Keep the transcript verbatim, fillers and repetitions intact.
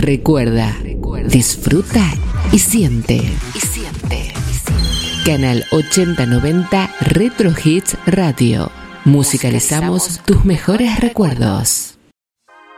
Recuerda, disfruta y siente. Y siente. Canal ochenta noventa Retro Hits Radio. Musicalizamos tus mejores recuerdos.